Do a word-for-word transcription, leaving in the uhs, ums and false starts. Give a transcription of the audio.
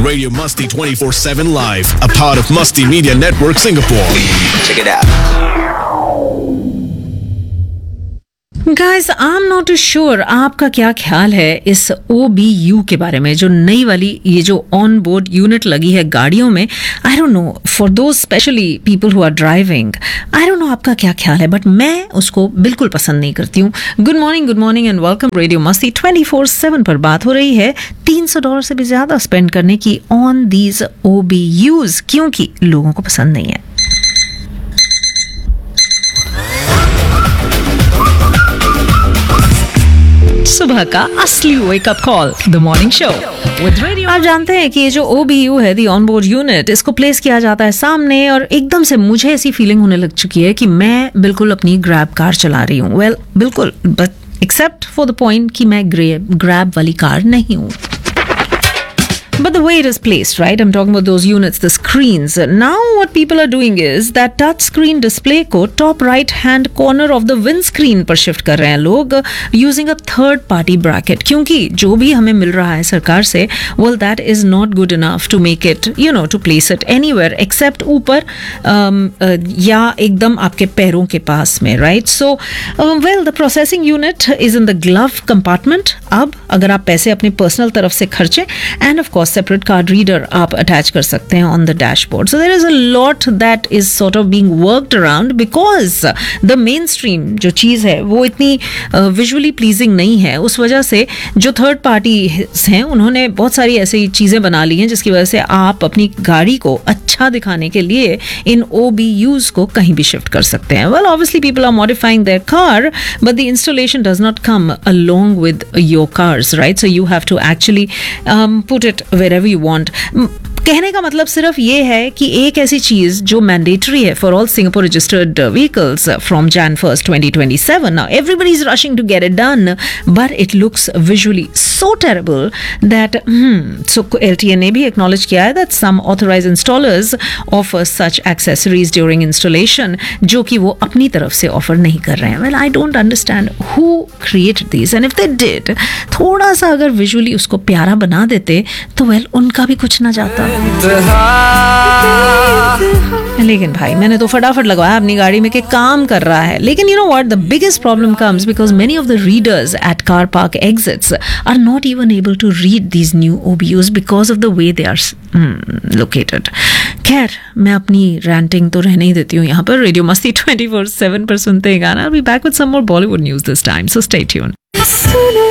Radio Musty twenty-four seven Live, a part of Musty Media Network Singapore. Check it out. Guys, I am not sure आपका क्या ख्याल है इस O B you के बारे में, जो नई वाली ये जो ऑन बोर्ड यूनिट लगी है गाड़ियों में. I don't know, for those specially people who are driving, I don't know आपका क्या ख्याल है, बट मैं उसको बिल्कुल पसंद नहीं करती हूँ. Good morning, good morning and welcome. Radio मस्ती ट्वेंटी फोर सेवन पर बात हो रही है तीन सौ डॉलर से भी ज्यादा स्पेंड करने की on these O B use, क्योंकि लोगों को पसंद नहीं है. सुबह का असली wake up call, the morning show with radio. आप जानते हैं कि ये जो ओ बी यू है, द ऑन बोर्ड यूनिट, इसको प्लेस किया जाता है सामने और एकदम से मुझे ऐसी फीलिंग होने लग चुकी है कि मैं बिल्कुल अपनी ग्रैब कार चला रही हूँ. वेल well, बिल्कुल, but except for the point कि मैं ग्रैब वाली कार नहीं हूँ. But the way it is placed, right? I'm talking about those units, the screens. Now what people are doing is that touch screen display को top right hand corner of the windscreen पर shift कर रहे हैं लोग using a third party bracket. क्योंकि जो भी हमें मिल रहा है सरकार से, well that is not good enough to make it, you know, to place it anywhere except ऊपर um, uh, या एकदम आपके पैरों के पास में, right? So, uh, well, the processing unit is in the glove compartment. अब अगर आप पैसे अपनी पर्सनल तरफ से खर्चे, and of course separate card reader आप attach कर सकते हैं on the dashboard. So there is a lot that is sort of being worked around because the mainstream जो चीज़ है वो इतनी uh, visually pleasing नहीं है. उस वजह से जो third parties हैं उन्होंने बहुत सारी ऐसी चीज़ें बना ली हैं जिसकी वजह से आप अपनी गाड़ी को अच्छा दिखाने के लिए इन O B Us को कहीं भी शिफ्ट कर सकते हैं. Well, obviously people are modifying their car, but the installation does not come along with your cars, right? So you have to actually um, put it wherever you want. कहने का मतलब सिर्फ ये है कि एक ऐसी चीज जो मैंडेटरी है for all Singapore registered vehicles from January first twenty twenty-seven. Now everybody is rushing to get it done, but it looks visually so terrible that hmm, so L T A ने भी acknowledge किया है that some authorized installers offer such accessories during installation, जो कि वो अपनी तरफ से ऑफर नहीं कर रहे हैं. Well, I don't understand who created these, and if they did, थोड़ा सा अगर विजुअली उसको प्यारा बना देते तो वेल well, उनका भी कुछ ना जाता. लेकिन भाई मैंने तो फटाफट लगवाया अपनी गाड़ी में कि काम कर रहा है. लेकिन you know what, the biggest problem comes because many of the readers eight car park exits are not even able to read these new O B Us because of the way they are located. खैर, मैं अपनी ranting तो रहने ही देती हूँ यहाँ पर. Radio मस्ती ट्वेंटी फोर सेवन पर सुनते हैं गाना. I'll be back with some more Bollywood news this time, so stay tuned.